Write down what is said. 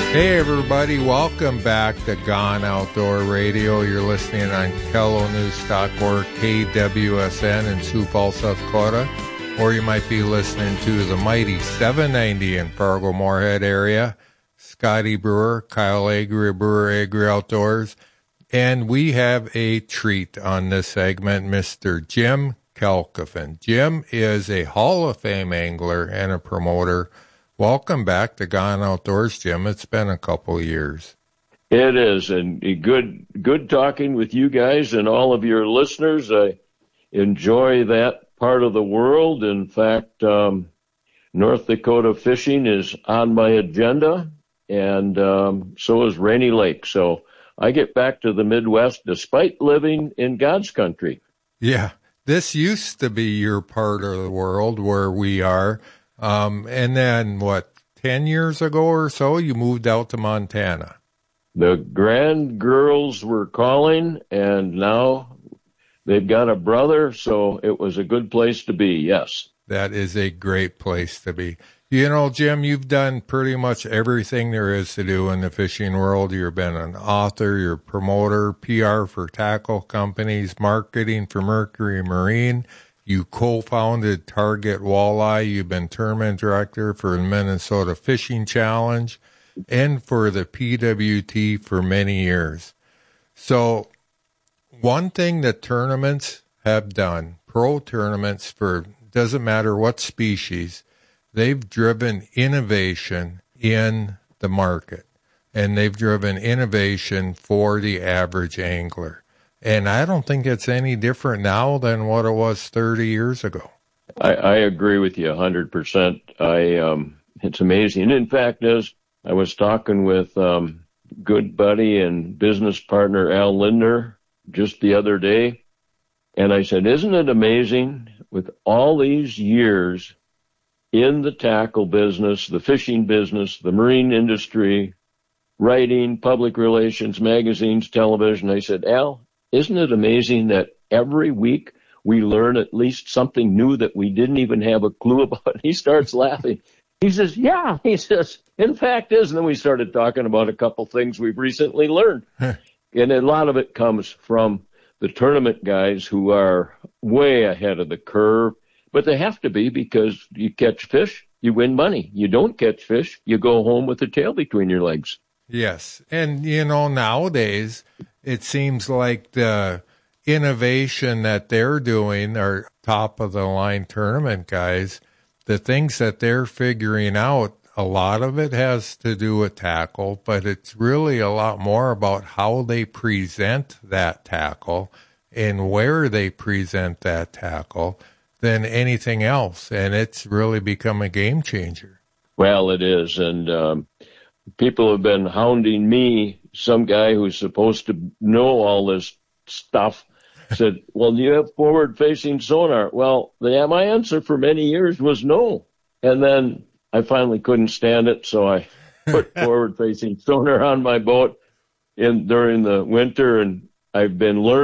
Hey everybody, welcome back to Gone Outdoor Radio. You're listening on Kello News Talk or KWSN in Sioux Falls, South Dakota. Or you might be listening to the mighty 790 in Fargo-Moorhead area. Scotty Brewer, Kyle Agri, Brewer Agri Outdoors. And we have a treat on this segment, Mr. Jim Kelkofen. Jim is a Hall of Fame angler and a promoter. Welcome back to Gone Outdoors, Jim. It's been a couple of years. It is, and good talking with you guys and all of your listeners. I enjoy that part of the world. In fact, North Dakota fishing is on my agenda, and so is Rainy Lake. So I get back to the Midwest despite living in God's country. Yeah, this used to be your part of the world where we are. And then, 10 years ago or so, you moved out to Montana? The grand girls were calling, and now they've got a brother, so it was a good place to be, yes. That is a great place to be. You know, Jim, you've done pretty much everything there is to do in the fishing world. You've been an author, you're a promoter, PR for tackle companies, marketing for Mercury Marine. You co-founded Target Walleye. You've been tournament director for the Minnesota Fishing Challenge and for the PWT for many years. So one thing that tournaments have done, pro tournaments for doesn't matter what species, they've driven innovation in the market, and they've driven innovation for the average angler. And I don't think it's any different now than what it was 30 years ago. I agree with you 100%. It's amazing. In fact, as I was talking with good buddy and business partner Al Lindner just the other day, and I said, isn't it amazing with all these years in the tackle business, the fishing business, the marine industry, writing, public relations, magazines, television? I said, Al, isn't it amazing that every week we learn at least something new that we didn't even have a clue about? He starts laughing. He says, yeah. He says, in fact is. And then we started talking about a couple things we've recently learned. And a lot of it comes from the tournament guys who are way ahead of the curve. But they have to be, because you catch fish, you win money. You don't catch fish, you go home with the tail between your legs. Yes. And, you know, nowadays, it seems like the innovation that they're doing, our top-of-the-line tournament guys, the things that they're figuring out, a lot of it has to do with tackle, but it's really a lot more about how they present that tackle and where they present that tackle than anything else. And it's really become a game changer. Well, it is. And people have been hounding me. Some guy who's supposed to know all this stuff said, well, do you have forward-facing sonar? Well, my answer for many years was no. And then I finally couldn't stand it, so I put forward-facing sonar on my boat during the winter, and I've been learning